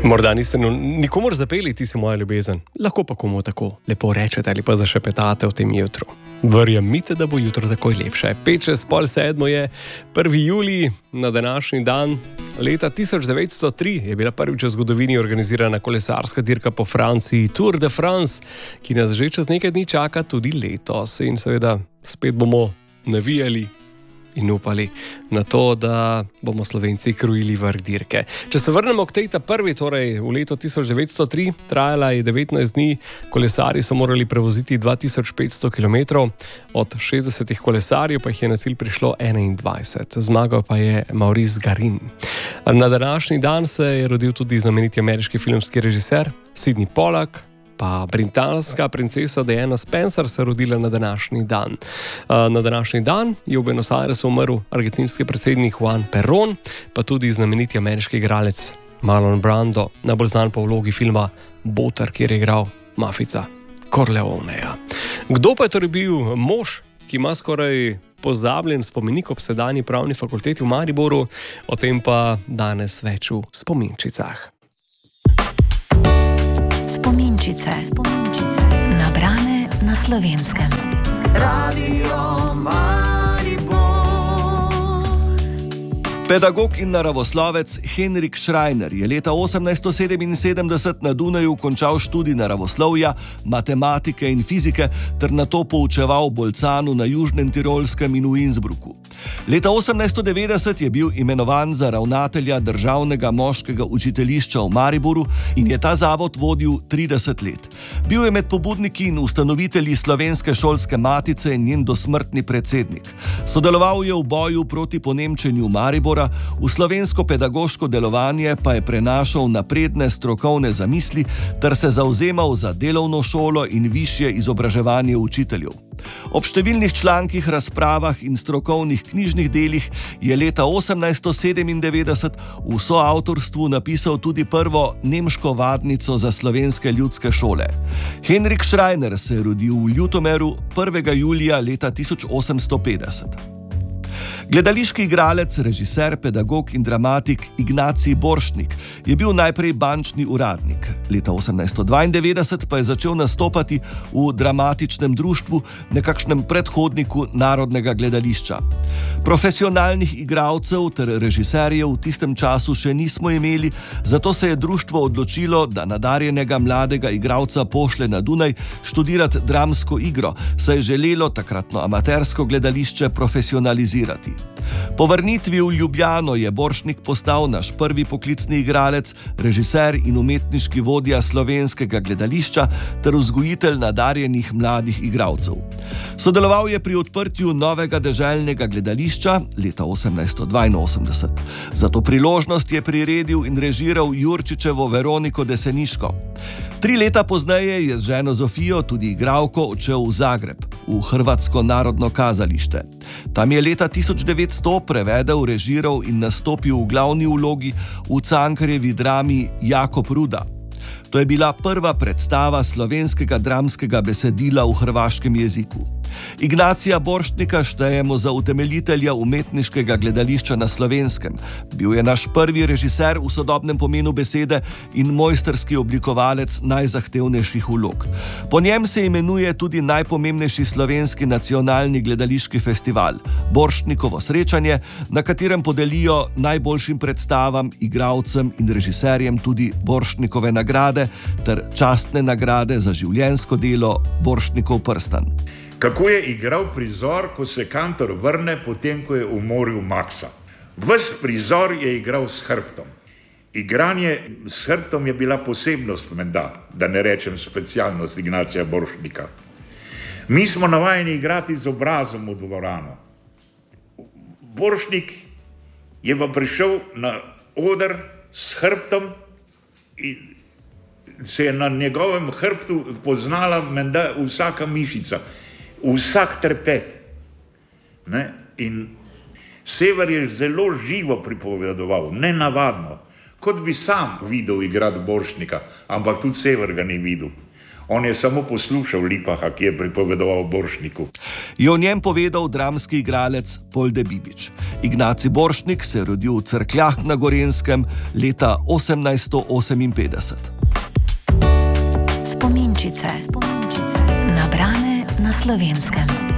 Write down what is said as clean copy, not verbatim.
Morda niste nikomor zapeli, ti si moja ljubezen. Lahko pa komu tako lepo rečete ali pa zašepetate v tem jutru. Verjemite, da bo jutro takoj lepše. 6:30 je 1. julij, na današnji dan leta 1903 je bila prvič v zgodovini organizirana kolesarska dirka po Franciji Tour de France, ki nas že čez nekaj dni čaka tudi letos. In seveda spet bomo navijali in upali na to, da bomo Slovenci krojili vrh dirke. Če se vrnemo k tej prvi, torej v letu 1903, trajala je 19 dni, kolesarji so morali prevoziti 2500 km, od 60 kolesarjev pa jih je na cilj prišlo 21. Zmagal pa je Maurice Garin. Na današnji dan se je rodil tudi znameniti ameriški filmski režiser Sidney Pollack, pa britanska princesa Diana Spencer se rodila na današnji dan. Na današnji dan je v Buenos Airesu umrl argentinski predsednik Juan Perón, pa tudi znameniti ameriški igralec Marlon Brando, najbolj znan po vlogi filma Boter, kjer je igral mafijca Corleoneja. Kdo pa je torej bil mož, ki ima skoraj pozabljen spomenik ob sedanji pravni fakulteti v Mariboru, o tem pa danes več v spominčicah. Spominčice. Nabrane na Slovenskem. Radio Maribor. Pedagog in naravoslovec Henrik Schreiner je leta 1877 na Dunaju končal študij naravoslovja, matematike in fizike ter nato poučeval v Bolcanu na Južnem Tirolskem in v Innsbrucku. Leta 1890 je bil imenovan za ravnatelja državnega moškega učiteljišča v Mariboru in je ta zavod vodil 30 let. Bil je med pobudniki in ustanovitelji Slovenske šolske matice in njen dosmrtni predsednik. Sodeloval je v boju proti ponemčenju Maribora, v slovensko pedagoško delovanje pa je prenašal napredne strokovne zamisli ter se zavzemal za delovno šolo in višje izobraževanje učiteljev. Ob številnih člankih, razpravah in strokovnih knjižnih delih je leta 1897 v soavtorstvu napisal tudi prvo nemško vadnico za slovenske ljudske šole. Henrik Schreiner se je rodil v Ljutomeru 1. julija leta 1850. Gledališki igralec, režiser, pedagog in dramatik Ignacij Borštnik je bil najprej bančni uradnik. Leta 1892 pa je začel nastopati v dramatičnem društvu, nekakšnem predhodniku Narodnega gledališča. Profesionalnih igralcev ter režiserjev v tistem času še nismo imeli, zato se je društvo odločilo, da nadarjenega mladega igralca pošlje na Dunaj študirati dramsko igro, saj je želelo takratno amatersko gledališče profesionalizirati. Po vrnitvi v Ljubljano je Borštnik postal naš prvi poklicni igralec, režiser in umetniški vodja slovenskega gledališča ter vzgojitelj nadarjenih mladih igralcev. Sodeloval je pri odprtju novega deželnega gledališča leta 1882. Za to priložnost je priredil in režiral Jurčičevo Veroniko Deseniško. 3 leta pozneje je z ženo Zofijo, tudi igralko, odšel v Zagreb, v Hrvatsko narodno kazališče. Tam je leta 1900 prevedel, režiral in nastopil v glavni vlogi v Cankarjevi drami Jakob Ruda. To je bila prva predstava slovenskega dramskega besedila v hrvaškem jeziku. Ignacija Borštnika štejemo za utemeljitelja umetniškega gledališča na Slovenskem. Bil je naš prvi režiser v sodobnem pomenu besede in mojstrski oblikovalec najzahtevnejših vlog. Po njem se imenuje tudi najpomembnejši slovenski nacionalni gledališki festival, Borštnikovo srečanje, na katerem podelijo najboljšim predstavam, igralcem in režiserjem tudi Borštnikove nagrade ter častne nagrade za življenjsko delo Borštnikov prstan. Kako je igral prizor, ko se Kantor vrne, potem ko je umoril Maxa. Ves prizor je igral s hrbtom. Igranje s hrbtom je bila posebnost, menda, da ne rečem specialnost Ignacija Borštnika. Mi smo navajeni igrati z obrazom v dvorano. Borštnik je pa prišel na oder s hrbtom in se je na njegovem hrbtu poznala menda vsaka mišica. Vsak trepet. Ne? In Sever je zelo živo pripovedoval, nenavadno, kot bi sam videl igrati Borštnika, ampak tudi Sever ga ni videl. On je samo poslušal Lipaha, ki je pripovedoval Borštniku. Je o njem povedal dramski igralec Polde Bibič. Ignaci Borštnik se je rodil v Cerkljah na Gorenjskem leta 1858. Spominčice. Nabrane na Slovenskem.